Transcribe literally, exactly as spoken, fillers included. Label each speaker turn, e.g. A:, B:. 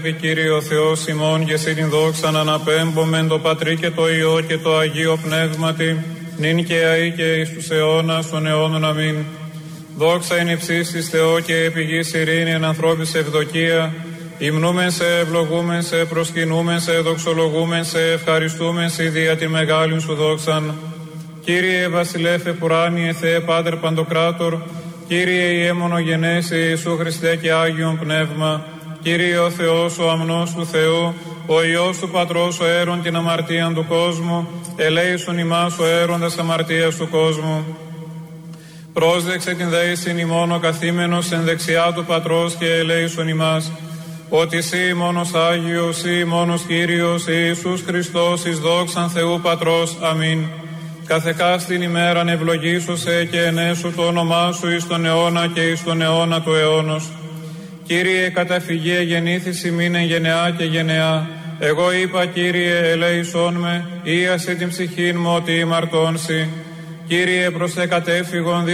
A: Κύριε ο Θεός ημών και σε την δόξα να αναπέμπομεν το Πατρί και το Υιό και το Αγίο Πνεύματι, νυν και αεί και εις τους αιώνας των αιώνων. Αμήν. Δόξα εν υψίστοις Θεό και επί γης ειρήνη εν ανθρώπης ευδοκία, υμνούμεν σε, ευλογούμεν σε, προσκυνούμεν σε, δοξολογούμεν σε, ευχαριστούμεν σε δια τη μεγάλην σου δόξαν. Κύριε βασιλεύ επουράνιε Θεέ Πάτερ Παντοκράτορ, Κύριε Ιε μονογενέσαι Ιησού Χριστέ και Άγιον Πνεύμα, Κύριε ο Θεός ο αμνός του Θεού, ο Υιός του Πατρός ο αίρον την αμαρτίαν του κόσμου, ελέησον ημάς ο αίροντας αμαρτίας του κόσμου. Πρόσδεξε την δέησιν ημών ο καθήμενος εν δεξιά του Πατρός και ελέησον ημάς, ότι εσύ μόνος Άγιος, εσύ μόνος Κύριος, Ιησούς Χριστός, εις δόξαν Θεού Πατρός. Αμήν. Καθεκάστην ημέραν ευλογήσωσε και ενέσου το όνομά σου εις τον αιώνα και εις τον αιώνα του αιώνος. Κύριε, καταφυγέ γεννήθης ημίν εν γενεά και γενεά. Εγώ είπα, Κύριε, ελέησόν με, ίασε την ψυχήν μου ότι ημαρτώνσι. Κύριε, προς τε κατέφυγον